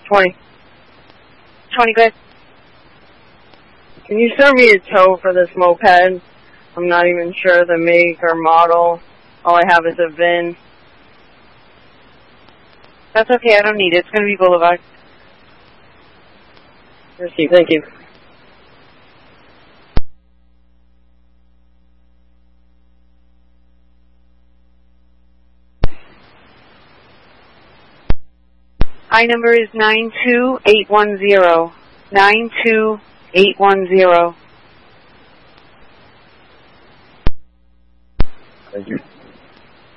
20. 20, good. Can you send me a tow for this moped? I'm not even sure the make or model. All I have is a VIN. That's okay, I don't need it. It's going to be Boulevard. Receive, thank you. I number is 92810. 92810. Thank you.